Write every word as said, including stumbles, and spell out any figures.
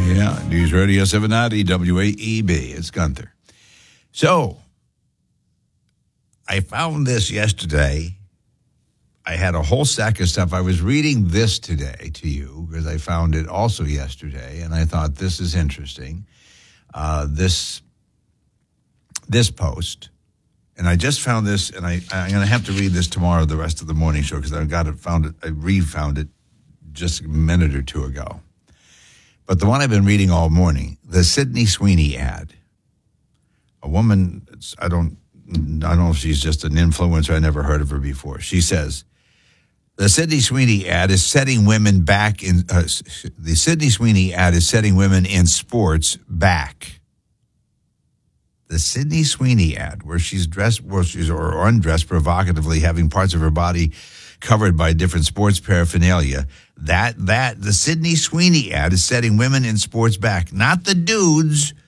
Yeah, News Radio seven ninety W A E B. It's Gunther. So, I found this yesterday. I had a whole stack of stuff. I was reading this today to you because I found it also yesterday, and I thought this is interesting. Uh, this this post, and I just found this, and I, I'm going to have to read this tomorrow, the rest of the morning show, because I got it, found it, I re-found it just a minute or two ago. But the one I've been reading all morning, the Sydney Sweeney ad. A woman, I don't, I don't know if she's just an influencer. I never heard of her before. She says, the Sydney Sweeney ad is setting women back in, uh, the Sydney Sweeney ad is setting women in sports back. The Sydney Sweeney ad, where she's dressed, where she's or undressed provocatively, having parts of her body covered by different sports paraphernalia. That, that, the Sydney Sweeney ad is setting women in sports back. Not the dudes